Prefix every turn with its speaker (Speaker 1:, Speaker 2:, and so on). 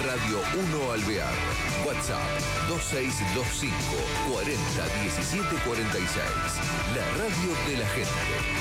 Speaker 1: Radio 1 Alvear. WhatsApp 2625 40 17 46. La radio de la gente.